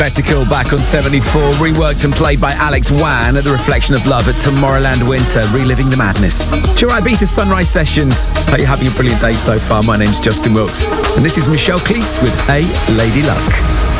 Spectacle back on 74, reworked and played by Alex Wan at the Reflection of Love at Tomorrowland Winter, reliving the madness. To your Ibiza Sunrise Sessions. Hope you're having a brilliant day so far. My name's Justin Wilkes, and this is Michelle Cleese with Hey Lady Luck.